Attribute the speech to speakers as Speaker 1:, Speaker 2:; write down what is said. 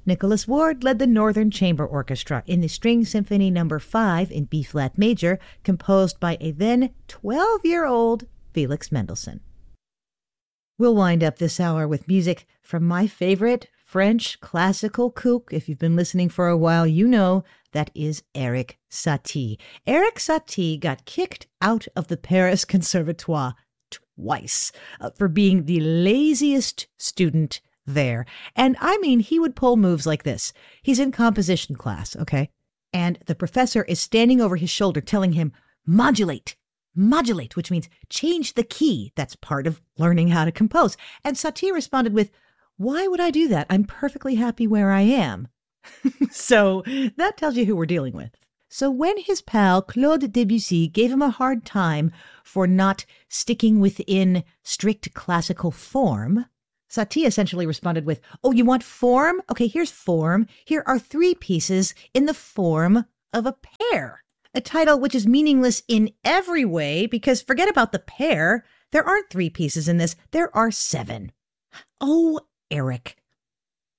Speaker 1: Nicholas Ward led the Northern Chamber Orchestra in the String Symphony No. 5 in B-flat major, composed by a then 12-year-old Felix Mendelssohn. We'll wind up this hour with music from my favorite French classical kook. If you've been listening for a while, you know that is Erik Satie. Erik Satie got kicked out of the Paris Conservatoire twice for being the laziest student there. And I mean, he would pull moves like this. He's in composition class, okay? And the professor is standing over his shoulder telling him, modulate, which means change the key. That's part of learning how to compose. And Satie responded with, why would I do that? I'm perfectly happy where I am. So that tells you who we're dealing with. So when his pal Claude Debussy gave him a hard time for not sticking within strict classical form, Satie essentially responded with, oh, you want form? Okay, here's form. Here are 3 pieces in the form of a pair. A title which is meaningless in every way because forget about the pair. There aren't 3 pieces in this. There are 7. Oh, Erik,